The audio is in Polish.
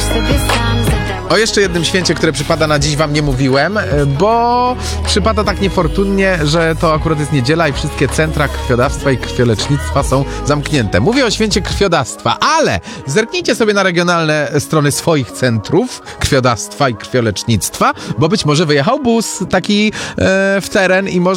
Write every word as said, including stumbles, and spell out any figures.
sobie sam zadałeś. O jeszcze jednym święcie, które przypada na dziś, wam nie mówiłem, bo przypada tak niefortunnie, że to akurat jest niedziela i wszystkie centra krwiodawstwa i krwiolecznictwa są zamknięte. Mówię o święcie krwiodawstwa, ale zerknijcie sobie na regionalne strony swoich centrów krwiodawstwa i krwiolecznictwa, bo być może wyjechał bus taki e, w teren i może